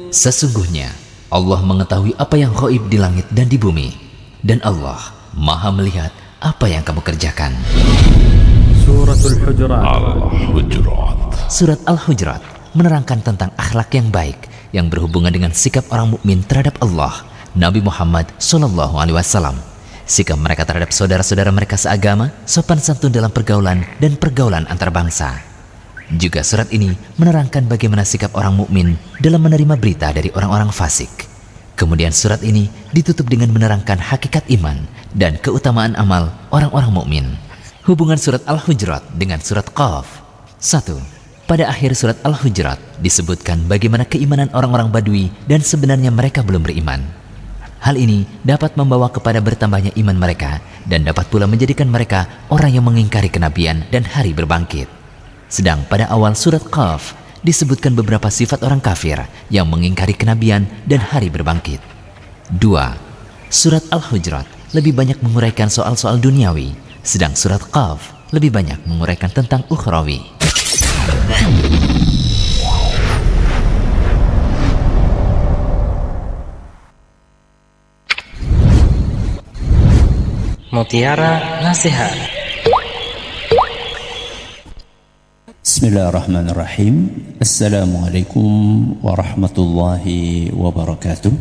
Sesungguhnya Allah mengetahui apa yang ghaib di langit dan di bumi, dan Allah Maha melihat apa yang kamu kerjakan. Surat Al-Hujurat menerangkan tentang akhlak yang baik yang berhubungan dengan sikap orang mukmin terhadap Allah, Nabi Muhammad SAW, sikap mereka terhadap saudara-saudara mereka seagama, sopan santun dalam pergaulan dan pergaulan antar bangsa. Juga surat ini menerangkan bagaimana sikap orang mukmin dalam menerima berita dari orang-orang fasik. Kemudian surat ini ditutup dengan menerangkan hakikat iman dan keutamaan amal orang-orang mukmin. Hubungan surat Al-Hujurat dengan surat Qaf. 1. Pada akhir surat Al-Hujurat disebutkan bagaimana keimanan orang-orang Badui dan sebenarnya mereka belum beriman. Hal ini dapat membawa kepada bertambahnya iman mereka dan dapat pula menjadikan mereka orang yang mengingkari kenabian dan hari berbangkit. Sedang pada awal surat Qaf disebutkan beberapa sifat orang kafir yang mengingkari kenabian dan hari berbangkit. 2. Surat Al-Hujurat lebih banyak menguraikan soal-soal duniawi, sedang surat Qaf lebih banyak menguraikan tentang ukhrawi. Mutiara Nasihat. Bismillahirrahmanirrahim. Assalamualaikum warahmatullahi wabarakatuh.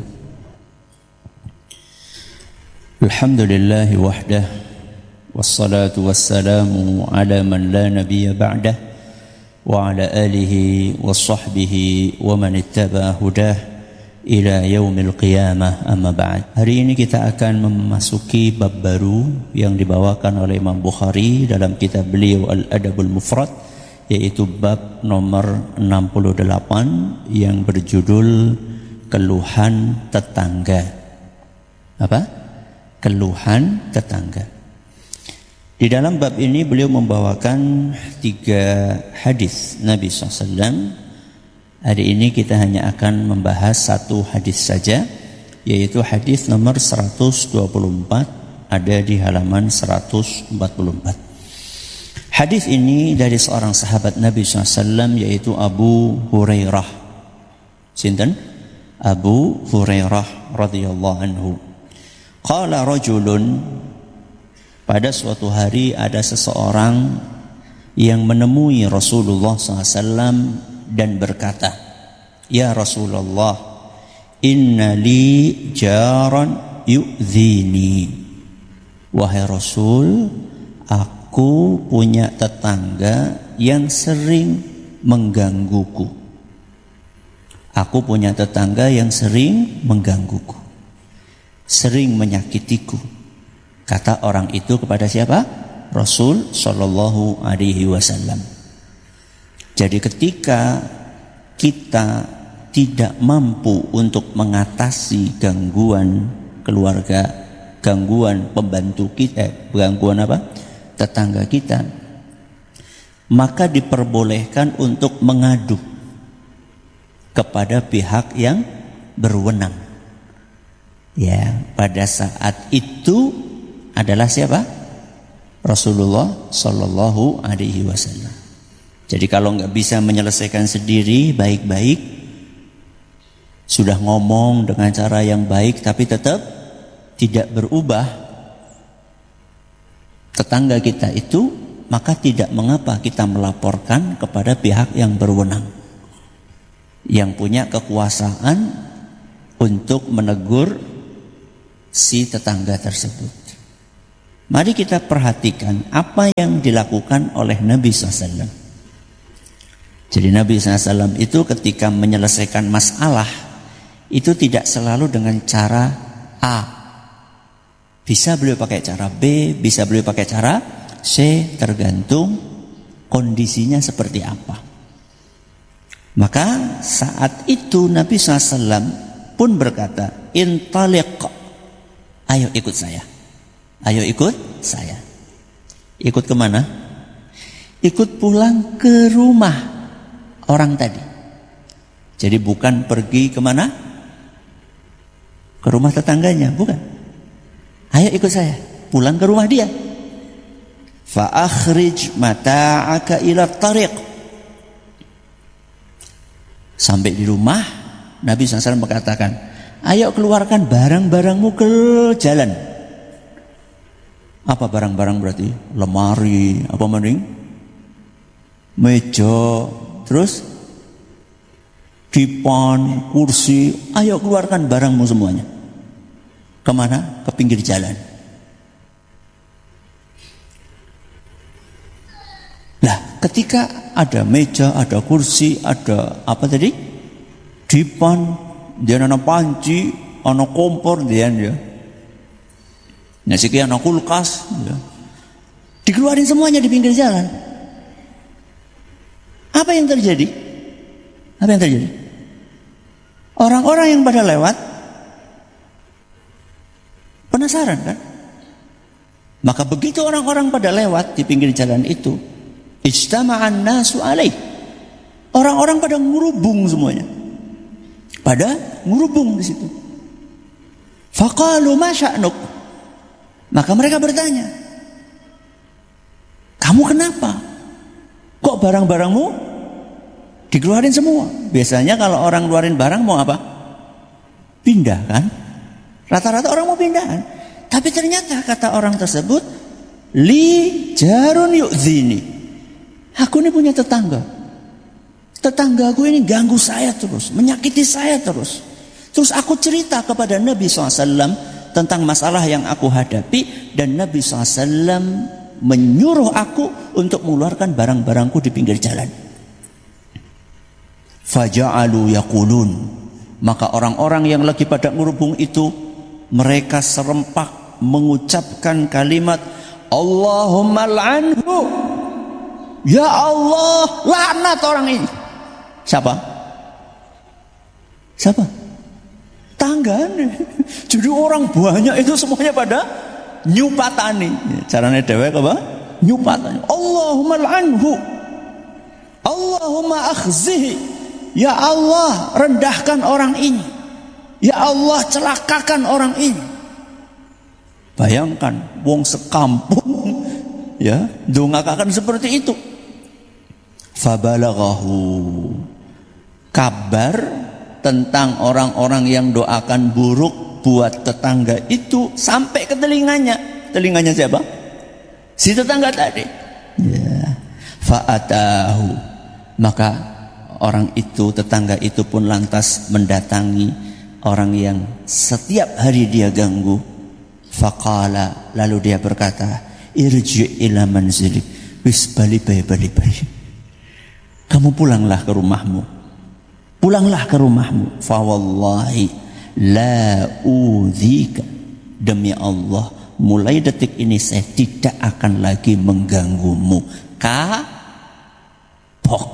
Alhamdulillahi wahdah, wassalatu wassalamu ala man la nabiyya ba'dah, wa ala alihi wa sahbihi wa man ittaba hudah ila yaumil qiyamah, amma ba'd. Hari ini kita akan memasuki bab baru yang dibawakan oleh Imam Bukhari dalam kitab beliau Al-Adabul Mufrad, yaitu bab nomor 68 yang berjudul Keluhan Tetangga. Apa? Keluhan tetangga. Di dalam bab ini beliau membawakan 3 hadis Nabi SAW. Hari ini kita hanya akan membahas 1 hadis saja, yaitu hadis nomor 124, ada di halaman 144. Hadis ini dari seorang sahabat Nabi SAW, yaitu Abu Hurairah. Sinten? Abu Hurairah radhiyallahu anhu. Qala rajulun, pada suatu hari ada seseorang yang menemui Rasulullah SAW dan berkata, Ya Rasulullah, inna li jaran yu'dhini. Wahai Rasul, aku punya tetangga yang sering menggangguku. Aku punya tetangga yang sering menggangguku, sering menyakitiku. Kata orang itu kepada siapa? Rasul Shallallahu Alaihi Wasallam. Jadi ketika kita tidak mampu untuk mengatasi gangguan keluarga, gangguan pembantu kita, gangguan apa? Tetangga kita, maka diperbolehkan untuk mengadu kepada pihak yang berwenang. Ya, pada saat itu adalah siapa? Rasulullah Sallallahu Alaihi Wasallam. Jadi kalau nggak bisa menyelesaikan sendiri baik-baik, sudah ngomong dengan cara yang baik tapi tetap tidak berubah tetangga kita itu, maka tidak mengapa kita melaporkan kepada pihak yang berwenang, yang punya kekuasaan untuk menegur si tetangga tersebut. Mari kita perhatikan apa yang dilakukan oleh Nabi SAW. Jadi Nabi SAW itu ketika menyelesaikan masalah itu tidak selalu dengan cara A. Bisa beliau pakai cara B, bisa beliau pakai cara C, tergantung kondisinya seperti apa. Maka saat itu Nabi SAW pun berkata, Intaliq, ayo ikut saya. Ayo ikut saya. Ikut kemana? Ikut pulang ke rumah orang tadi. Jadi bukan pergi kemana? Ke rumah tetangganya, bukan. Ayo ikut saya, pulang ke rumah dia. Fa akhrij mata'aka ila tariq. Sampai di rumah, Nabi SAW mengatakan, ayo keluarkan barang-barangmu ke jalan. Apa barang-barang berarti? Lemari, apa mending? Meja, terus dipan, kursi. Ayo keluarkan barangmu semuanya. Kemana? Ke pinggir jalan. Nah, ketika ada meja, ada kursi, ada apa tadi? Dipan, dia ana panci, ana kompor, dia ya. Nah, sekian ana kulkas, ya. Dikeluarin semuanya di pinggir jalan. Apa yang terjadi? Apa yang terjadi? Orang-orang yang pada lewat penasaran kan? Maka begitu orang-orang pada lewat di pinggir jalan itu, ijtama'an nasu alaih. Orang-orang pada ngurubung semuanya. Pada ngurubung di situ. Faqalu ma sya'nuk. Maka mereka bertanya, kamu kenapa? Kok barang-barangmu dikeluarin semua? Biasanya kalau orang keluarin barang mau apa? Pindah kan? Rata-rata orang mau pindah kan? Tapi ternyata kata orang tersebut, li jarun yu'zini. Aku ini punya tetangga. Tetanggaku ini ganggu saya terus, menyakiti saya terus. Terus aku cerita kepada Nabi SAW tentang masalah yang aku hadapi, dan Nabi SAW menyuruh aku untuk mengeluarkan barang-barangku di pinggir jalan. Faja'alu yaqulun. Maka orang-orang yang lagi pada ngurubung itu, mereka serempak mengucapkan kalimat, Allahumma al'anhu. Ya Allah, laknat orang ini. Siapa? Siapa? Tanggane. Jadi orang banyak itu semuanya pada nyupatani. Caranya dewek apa? Nyupatani. Allahumma al'anhu. Allahumma akhzihi. Ya Allah, rendahkan orang ini. Ya Allah, celakakan orang ini. Bayangkan, wong sekampung ya, dongakakan seperti itu. Fabalaghahu. Kabar tentang orang-orang yang doakan buruk buat tetangga itu sampai ke telinganya. Telinganya siapa? Si tetangga tadi. Ya. Fa'atahu. Maka orang itu, tetangga itu pun lantas mendatangi orang yang setiap hari dia ganggu. Faqala, lalu dia berkata, irji' ila manzilik. Wis bali. Kamu pulanglah ke rumahmu. Pulanglah ke rumahmu. Fa wallahi la udzika. Demi Allah, mulai detik ini saya tidak akan lagi mengganggumu. Kapok.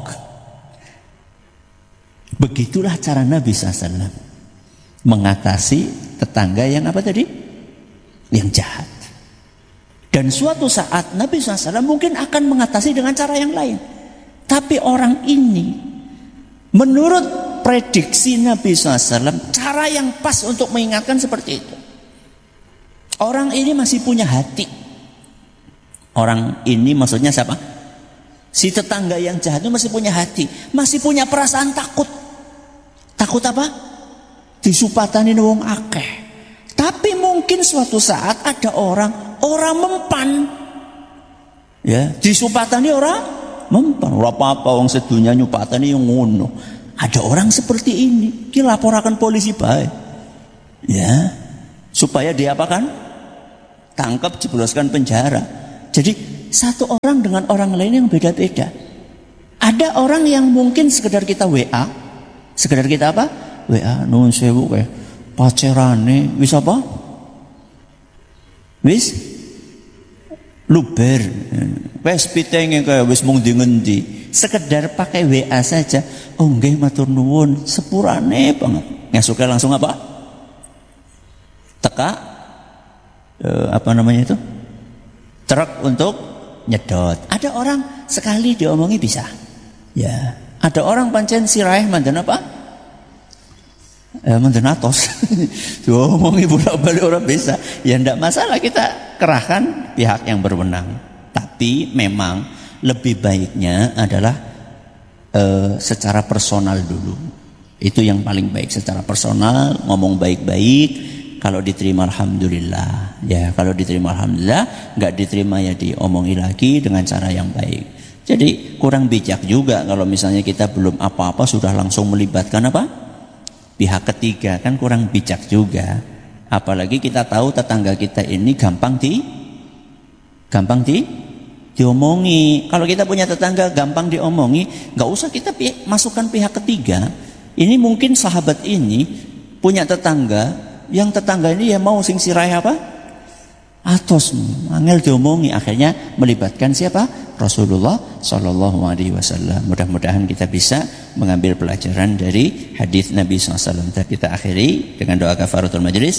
Begitulah cara Nabi SAW mengatasi tetangga yang apa tadi? Yang jahat. Dan suatu saat Nabi SAW mungkin akan mengatasi dengan cara yang lain. Tapi orang ini, menurut prediksi Nabi SAW, cara yang pas untuk mengingatkan seperti itu. Orang ini masih punya hati. Orang ini maksudnya siapa? Si tetangga yang jahat itu masih punya hati. Masih punya perasaan takut. Takut apa? Disupatani wong akeh. Tapi mungkin suatu saat ada orang mempan. Ya, disupatani orang mempan. Ora apa-apa wong sedunya nyupatani yang ngono. Ada orang seperti ini, ki laporakan polisi bae. Ya. Supaya dia apa kan? Tangkap, jebloskan penjara. Jadi satu orang dengan orang lain yang beda-beda. Ada orang yang mungkin sekedar kita WA. Sekedar kita apa? WA nuwun sewu kae. Pacerane wis apa? Wis luber. Wis pitenge kaya wis mung ndi-endi. Sekedar pakai WA saja. Oh nggih matur nuwun, sepurane banget. Ngesuke langsung apa? Teka apa namanya itu? Truk untuk nyedot. Ada orang sekali diomongi bisa. Ya, ada orang pancen sirahe mandan apa? Mandan atos. Diomongi bolak-balik orang bisa. Ya ndak masalah, kita kerahkan pihak yang berwenang. Tapi memang lebih baiknya adalah secara personal dulu. Itu yang paling baik secara personal, ngomong baik-baik. Kalau diterima alhamdulillah. Ya, kalau diterima alhamdulillah, enggak diterima ya diomongi lagi dengan cara yang baik. Jadi kurang bijak juga kalau misalnya kita belum apa-apa sudah langsung melibatkan apa? Pihak ketiga, kan kurang bijak juga. Apalagi kita tahu tetangga kita ini gampang diomongi. Kalau kita punya tetangga gampang diomongi, nggak usah kita masukkan pihak ketiga. Ini mungkin sahabat ini punya tetangga, yang tetangga ini ya mau sing sirai apa? Atos, angel diomongi, akhirnya melibatkan siapa? Rasulullah Shallallahu Alaihi Wasallam. Mudah-mudahan kita bisa mengambil pelajaran dari hadis Nabi SAW. Kita akhiri dengan doa kafaratul majlis.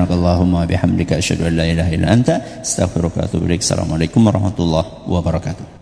Subhanakallahumma bihamdika asyhadu an la ilaha illa anta astaghfiruka wa atubu ilaik. Assalamualaikum warahmatullahi wabarakatuh.